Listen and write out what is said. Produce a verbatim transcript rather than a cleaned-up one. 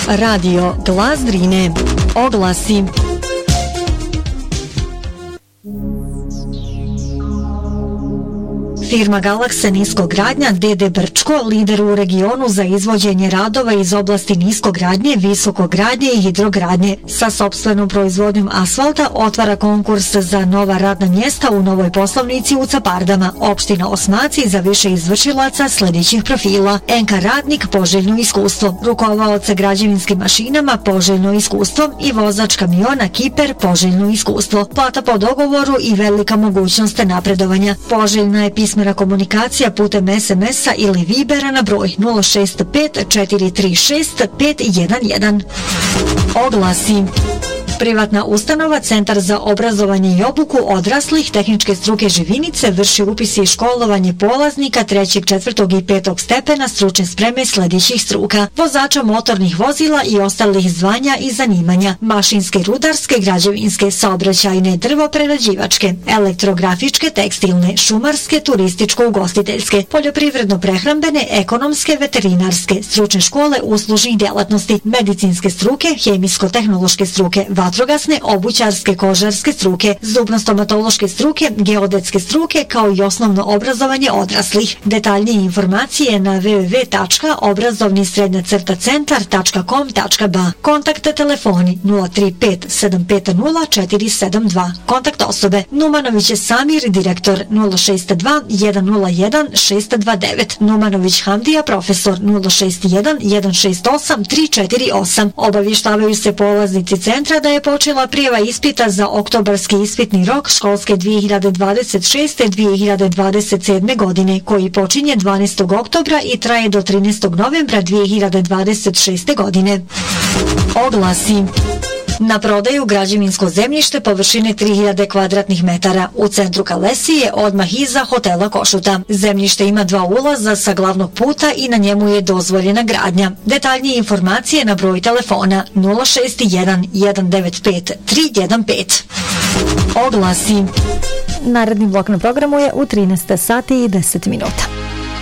Radio Glas Drine. Oglasi. Firma Galakse Niskogradnja D D Brčko, lider u regionu za izvođenje radova iz oblasti niskogradnje, visokogradnje i hidrogradnje. Sa sopstvenom proizvodnjom asfalta otvara konkurs za nova radna mjesta u novoj poslovnici u Capardama, opština Osmaci, za više izvršilaca sljedećih profila. N K radnik, poželjno iskustvo. Rukovaoce građevinskim mašinama, poželjno iskustvo i vozač kamiona Kiper, poželjno iskustvo. Plata po dogovoru i velika mogućnost napredovanja. Poželjna je pismena komunikacija putem es em es-a ili Vibera na broj nula šest pet četiri tri šest pet jedan jedan. Oglasi. Privatna ustanova Centar za obrazovanje i obuku odraslih tehničke struke Živinice vrši upis i školovanje polaznika trećeg, četvrtog i petog stepena stručne spreme sljedećih struka: vozača motornih vozila i ostalih zvanja i zanimanja, mašinske, rudarske, građevinske, saobraćajne, drvoprerađivačke, elektrografičke, tekstilne, šumarske, turističko-ugostiteljske, poljoprivredno-prehrambene, ekonomske, veterinarske, stručne škole uslužnih djelatnosti, medicinske struke, hemijsko-tehnološke struke, vatrogasne, obućarske, kožarske struke, zubno-stomatološke struke, geodetske struke, kao i osnovno obrazovanje odraslih. Detaljnije informacije na w w w tačka obrazovni srednja crta centar tačka com tačka b a. Kontakt telefoni nula tri pet sedam pet nula četiri sedam dva. Kontakt osobe: Numanović Samir, direktor, nula šest dva jedan nula jedan šest dva devet. Numanović Hamdija, profesor, nula šest jedan jedan šest osam tri četiri osam. Obavještavaju se polaznici centra da je počela prijava ispita za oktobarski ispitni rok školske dvije hiljade dvadeset šeste dvije hiljade dvadeset sedme godine, koji počinje dvanaestog oktobra i traje do trinaestog novembra dvije hiljade dvadeset šeste godine. Oglasi. Na prodaju građevinsko zemljište površine tri hiljade kvadratnih metara u centru Kalesije, odmah iza hotela Košuta. Zemljište ima dva ulaza sa glavnog puta i na njemu je dozvoljena gradnja. Detaljnije informacije na broj telefona nula šest jedan jedan devet pet tri jedan pet. Oglasi. Naredni blok na programu je u trinaest sati i deset minuta.